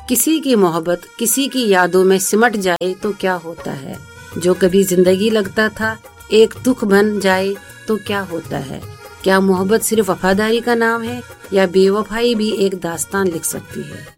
किसी की मोहब्बत किसी की यादों में सिमट जाए तो क्या होता है। जो कभी जिंदगी लगता था एक दुख बन जाए तो क्या होता है। क्या मोहब्बत सिर्फ वफादारी का नाम है या बेवफाई भी एक दास्तान लिख सकती है।